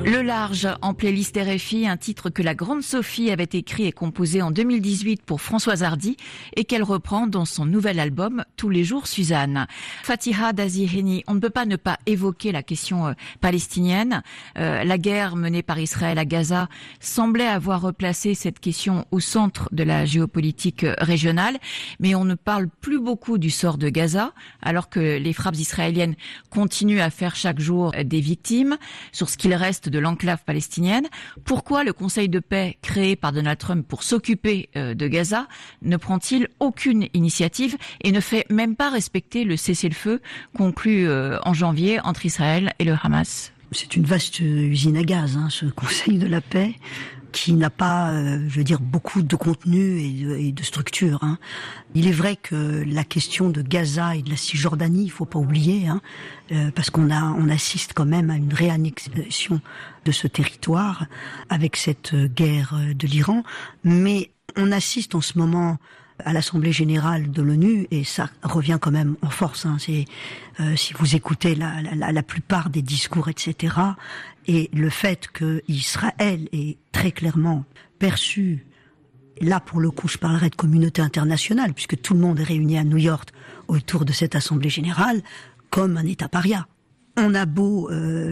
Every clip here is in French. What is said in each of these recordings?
Le Large, en playlist RFI, un titre que la grande Sophie avait écrit et composé en 2018 pour Françoise Hardy et qu'elle reprend dans son nouvel album Tous les jours Suzanne. Fatiha Daziheni, on ne peut pas ne pas évoquer la question palestinienne. La guerre menée par Israël à Gaza semblait avoir replacé cette question au centre de la géopolitique régionale, mais on ne parle plus beaucoup du sort de Gaza, alors que les frappes israéliennes continuent à faire chaque jour des victimes sur ce qu'il reste de l'enclave palestinienne. Pourquoi le Conseil de paix créé par Donald Trump pour s'occuper de Gaza ne prend-il aucune initiative et ne fait même pas respecter le cessez-le-feu conclu en janvier entre Israël et le Hamas? C'est une vaste usine à gaz, ce Conseil de la paix, qui n'a pas, beaucoup de contenu et de structure. Il est vrai que la question de Gaza et de la Cisjordanie, il faut pas oublier, parce qu'on assiste quand même à une réannexion de ce territoire avec cette guerre de l'Iran, mais on assiste en ce moment à l'Assemblée générale de l'ONU, et ça revient quand même en force. Si vous écoutez la plupart des discours, etc., et le fait que Israël est très clairement perçu, là pour le coup je parlerai de communauté internationale, puisque tout le monde est réuni à New York autour de cette Assemblée générale, comme un État paria. On a beau,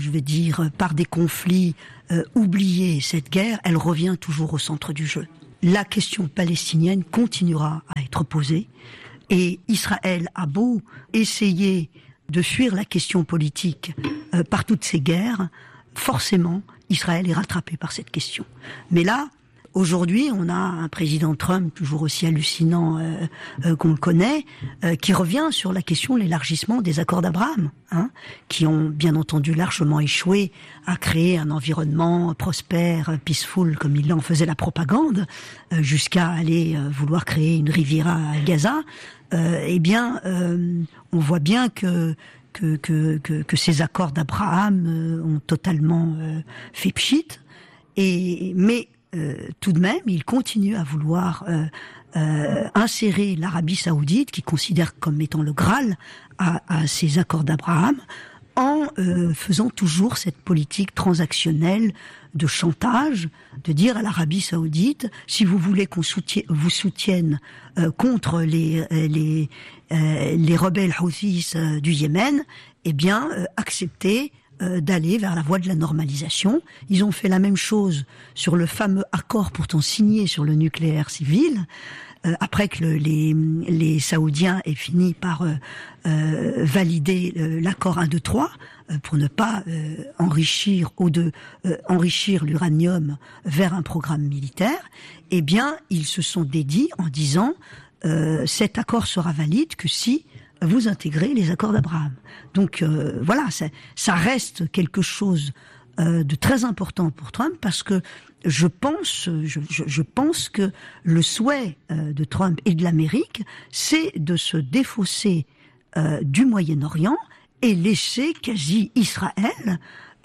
par des conflits, oublier cette guerre, elle revient toujours au centre du jeu. La question palestinienne continuera à être posée, et Israël a beau essayer de fuir la question politique par toutes ces guerres, forcément Israël est rattrapé par cette question. Mais là, aujourd'hui, on a un président Trump toujours aussi hallucinant qu'on le connaît, qui revient sur la question de l'élargissement des accords d'Abraham, qui ont bien entendu largement échoué à créer un environnement prospère, peaceful, comme il en faisait la propagande, jusqu'à aller vouloir créer une Riviera à Gaza. On voit bien que ces accords d'Abraham ont totalement fait pchit, mais tout de même, il continue à vouloir insérer l'Arabie Saoudite, qui considère comme étant le Graal à ces accords d'Abraham, en faisant toujours cette politique transactionnelle de chantage, de dire à l'Arabie Saoudite: si vous voulez qu'on vous soutienne contre les rebelles Houthis du Yémen, acceptez d'aller vers la voie de la normalisation. Ils ont fait la même chose sur le fameux accord pourtant signé sur le nucléaire civil, après que les Saoudiens aient fini par valider l'accord 1, 2, 3, pour ne pas enrichir l'uranium vers un programme militaire. Ils se sont dédits en disant cet accord sera valide que si vous intégrez les accords d'Abraham. Donc ça reste quelque chose de très important pour Trump, parce que je pense que le souhait de Trump et de l'Amérique, c'est de se défausser du Moyen-Orient et laisser quasi Israël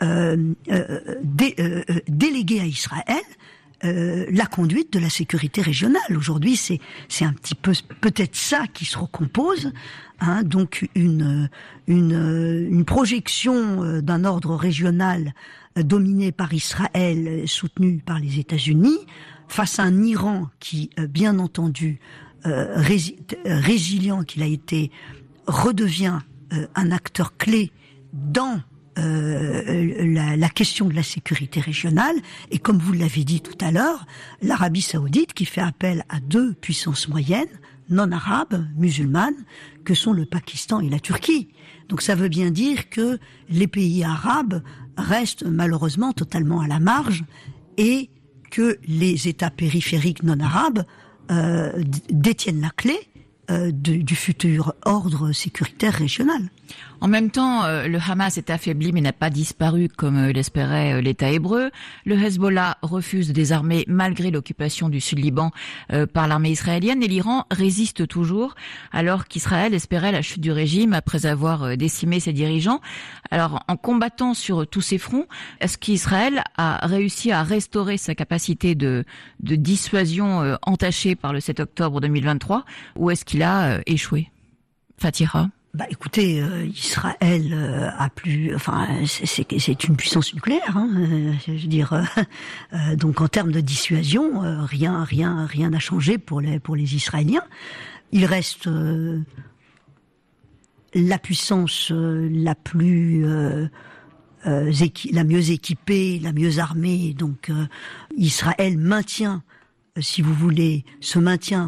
déléguer à Israël la conduite de la sécurité régionale. Aujourd'hui, c'est un petit peu peut-être ça qui se recompose, donc une projection d'un ordre régional dominé par Israël, soutenu par les États-Unis, face à un Iran qui, bien entendu, résilient qu'il a été, redevient un acteur clé dans la question de la sécurité régionale, et comme vous l'avez dit tout à l'heure, l'Arabie Saoudite qui fait appel à deux puissances moyennes, non arabes, musulmanes, que sont le Pakistan et la Turquie. Donc ça veut bien dire que les pays arabes restent malheureusement totalement à la marge, et que les États périphériques non arabes détiennent la clé du futur ordre sécuritaire régional. En même temps, le Hamas est affaibli mais n'a pas disparu comme l'espérait l'État hébreu. Le Hezbollah refuse de désarmer malgré l'occupation du Sud-Liban par l'armée israélienne, et l'Iran résiste toujours alors qu'Israël espérait la chute du régime après avoir décimé ses dirigeants. Alors, en combattant sur tous ces fronts, est-ce qu'Israël a réussi à restaurer sa capacité de dissuasion entachée par le 7 octobre 2023, ou est-ce qu'il a échoué? Fatiha? Écoutez, Israël c'est une puissance nucléaire. Je veux dire, donc en termes de dissuasion, rien n'a changé pour les Israéliens. Il reste la puissance la mieux équipée, la mieux armée. Donc Israël se maintient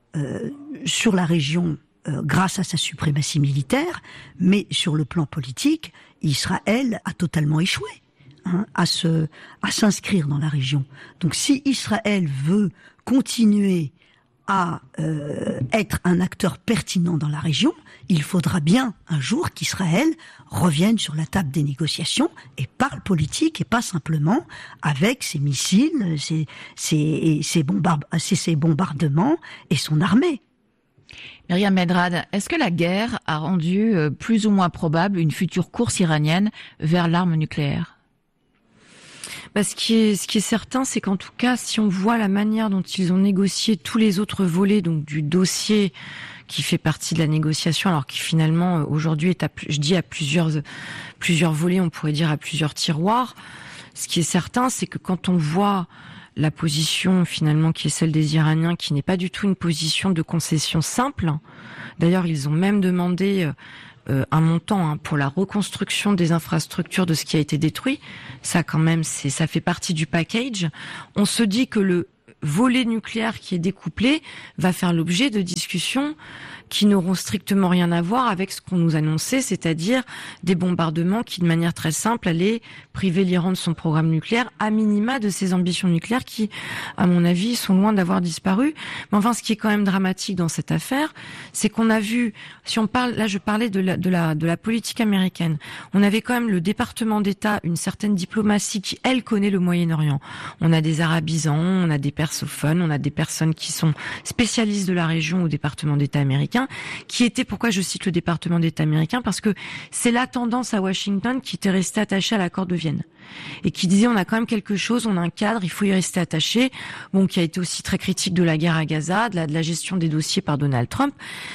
sur la région grâce à sa suprématie militaire, mais sur le plan politique, Israël a totalement échoué à s'inscrire dans la région. Donc si Israël veut continuer à être un acteur pertinent dans la région, il faudra bien un jour qu'Israël revienne sur la table des négociations et parle politique et pas simplement avec ses missiles, ses bombardements et son armée. Myriam Medrad, est-ce que la guerre a rendu plus ou moins probable une future course iranienne vers l'arme nucléaire ? Ce qui est certain, c'est qu'en tout cas, si on voit la manière dont ils ont négocié tous les autres volets, donc du dossier qui fait partie de la négociation, alors qui finalement aujourd'hui est à plusieurs volets, on pourrait dire à plusieurs tiroirs. Ce qui est certain, c'est que quand on voit la position finalement qui est celle des Iraniens, qui n'est pas du tout une position de concession simple. D'ailleurs, ils ont même demandé un montant pour la reconstruction des infrastructures de ce qui a été détruit. Ça, quand même, ça fait partie du package. On se dit que le volet nucléaire qui est découplé va faire l'objet de discussions qui n'auront strictement rien à voir avec ce qu'on nous annonçait, c'est-à-dire des bombardements qui, de manière très simple, allaient priver l'Iran de son programme nucléaire, à minima de ses ambitions nucléaires qui, à mon avis, sont loin d'avoir disparu. Mais enfin, ce qui est quand même dramatique dans cette affaire, c'est qu'on a vu, si on parle, là je parlais de la politique américaine, on avait quand même le département d'État, une certaine diplomatie qui, elle, connaît le Moyen-Orient. On a des arabisants, on a des persophones, on a des personnes qui sont spécialistes de la région au département d'État américain, qui était, pourquoi je cite le département d'État américain, parce que c'est la tendance à Washington qui était restée attachée à l'accord de Vienne et qui disait on a quand même quelque chose, on a un cadre, il faut y rester attaché, qui a été aussi très critique de la guerre à Gaza, de la gestion des dossiers par Donald Trump.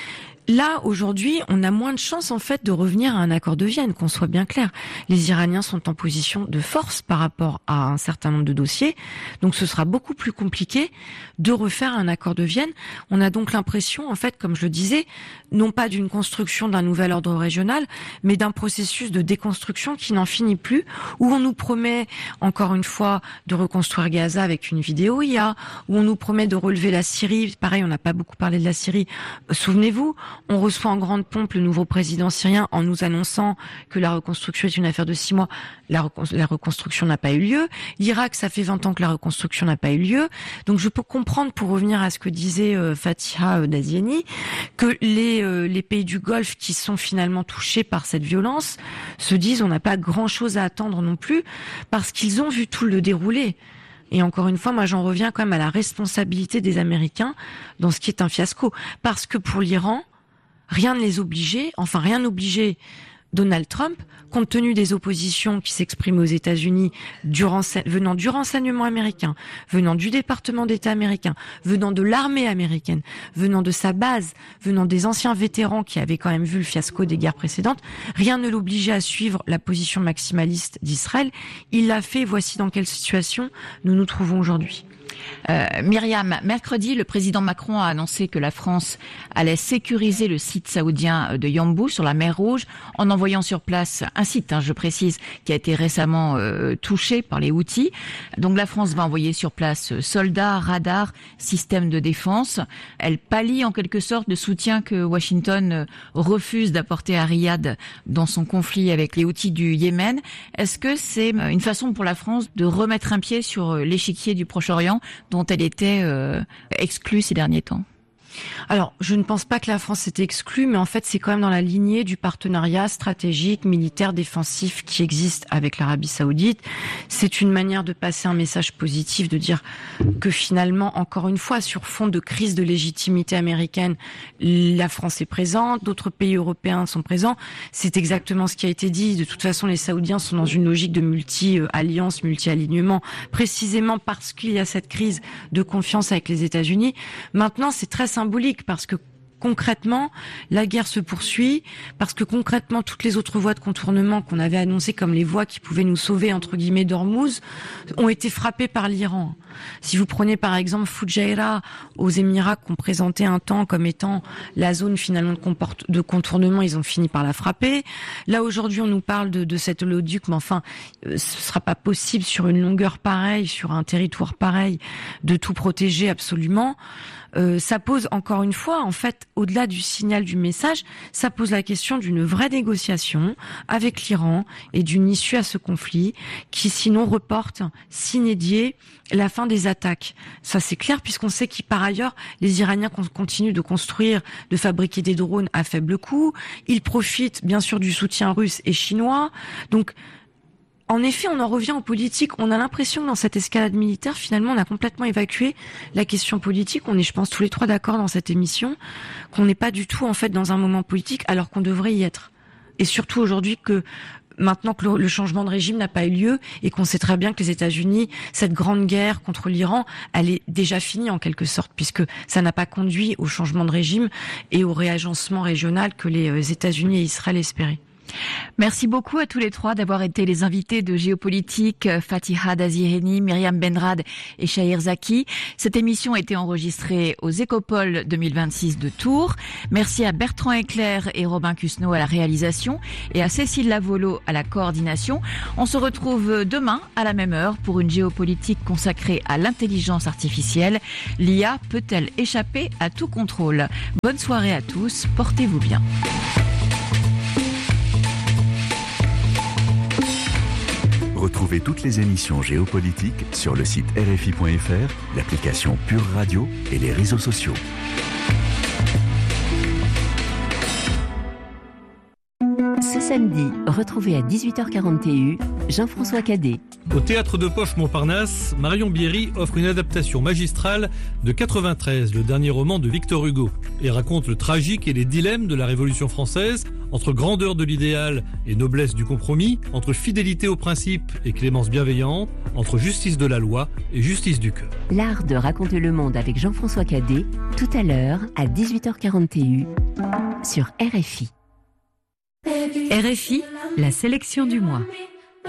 Là, aujourd'hui, on a moins de chances, en fait, de revenir à un accord de Vienne, qu'on soit bien clair. Les Iraniens sont en position de force par rapport à un certain nombre de dossiers. Donc, ce sera beaucoup plus compliqué de refaire un accord de Vienne. On a donc l'impression, en fait, comme je le disais, non pas d'une construction d'un nouvel ordre régional, mais d'un processus de déconstruction qui n'en finit plus, où on nous promet, encore une fois, de reconstruire Gaza avec une vidéo IA, où on nous promet de relever la Syrie. Pareil, on n'a pas beaucoup parlé de la Syrie. Souvenez-vous, on reçoit en grande pompe le nouveau président syrien en nous annonçant que la reconstruction est une affaire de 6 mois. La reconstruction n'a pas eu lieu. L'Irak, ça fait 20 ans que la reconstruction n'a pas eu lieu. Donc je peux comprendre, pour revenir à ce que disait Fatiha Daziani, que les pays du Golfe qui sont finalement touchés par cette violence se disent on n'a pas grand-chose à attendre non plus, parce qu'ils ont vu tout le déroulé. Et encore une fois, moi j'en reviens quand même à la responsabilité des Américains dans ce qui est un fiasco. Parce que pour l'Iran, rien n'obligeait Donald Trump, compte tenu des oppositions qui s'expriment aux États-Unis venant du renseignement américain, venant du département d'État américain, venant de l'armée américaine, venant de sa base, venant des anciens vétérans qui avaient quand même vu le fiasco des guerres précédentes, rien ne l'obligeait à suivre la position maximaliste d'Israël. Il l'a fait, voici dans quelle situation nous nous trouvons aujourd'hui. Myriam, mercredi, le président Macron a annoncé que la France allait sécuriser le site saoudien de Yanbu sur la mer Rouge en envoyant sur place un site, je précise, qui a été récemment touché par les Houthis. Donc la France va envoyer sur place soldats, radars, systèmes de défense. Elle pallie en quelque sorte le soutien que Washington refuse d'apporter à Riyad dans son conflit avec les Houthis du Yémen. Est-ce que c'est une façon pour la France de remettre un pied sur l'échiquier du Proche-Orient dont elle était exclue ces derniers temps? Alors, je ne pense pas que la France s'était exclue, mais en fait, c'est quand même dans la lignée du partenariat stratégique, militaire, défensif qui existe avec l'Arabie Saoudite. C'est une manière de passer un message positif, de dire que finalement, encore une fois, sur fond de crise de légitimité américaine, la France est présente, d'autres pays européens sont présents. C'est exactement ce qui a été dit. De toute façon, les Saoudiens sont dans une logique de multi-alliance, multi-alignement, précisément parce qu'il y a cette crise de confiance avec les États-Unis. Maintenant, c'est très symbolique parce que concrètement, la guerre se poursuit, parce que concrètement, toutes les autres voies de contournement qu'on avait annoncées comme les voies qui pouvaient nous sauver, entre guillemets, d'Ormuz, ont été frappées par l'Iran. Si vous prenez par exemple Fujairah aux Émirats, qu'on présentait un temps comme étant la zone finalement de contournement, ils ont fini par la frapper. Là aujourd'hui on nous parle de cet oléoduc, mais enfin ce sera pas possible sur une longueur pareille, sur un territoire pareil, de tout protéger absolument. Ça pose encore une fois, en fait, au-delà du signal du message, ça pose la question d'une vraie négociation avec l'Iran et d'une issue à ce conflit qui sinon reporte sine die la fin des attaques. Ça c'est clair, puisqu'on sait que par ailleurs les Iraniens continuent de construire, de fabriquer des drones à faible coût. Ils profitent bien sûr du soutien russe et chinois. Donc en effet, on en revient en politique. On a l'impression que dans cette escalade militaire, finalement, on a complètement évacué la question politique. On est, je pense, tous les trois d'accord dans cette émission, qu'on n'est pas du tout, en fait, dans un moment politique, alors qu'on devrait y être. Et surtout aujourd'hui que, maintenant que le changement de régime n'a pas eu lieu et qu'on sait très bien que les États-Unis, cette grande guerre contre l'Iran, elle est déjà finie en quelque sorte, puisque ça n'a pas conduit au changement de régime et au réagencement régional que les États-Unis et Israël espéraient. Merci beaucoup à tous les trois d'avoir été les invités de Géopolitique, Fatiha Dazireni, Myriam Benrad et Shahir Zaki. Cette émission a été enregistrée aux Écopoles 2026 de Tours. Merci à Bertrand Eclair et Robin Cusneau à la réalisation et à Cécile Lavolo à la coordination. On se retrouve demain à la même heure pour une géopolitique consacrée à l'intelligence artificielle. L'IA peut-elle échapper à tout contrôle? Bonne soirée à tous, portez-vous bien. Retrouvez toutes les émissions géopolitiques sur le site RFI.fr, l'application Pure Radio et les réseaux sociaux. Ce samedi, retrouvez à 18h40 TU Jean-François Cadet. Au Théâtre de Poche Montparnasse, Marion Bierry offre une adaptation magistrale de 93, le dernier roman de Victor Hugo, et raconte le tragique et les dilemmes de la Révolution française, entre grandeur de l'idéal et noblesse du compromis, entre fidélité aux principes et clémence bienveillante, entre justice de la loi et justice du cœur. L'art de raconter le monde avec Jean-François Cadet, tout à l'heure à 18h40 TU sur RFI. RFI, la sélection du mois.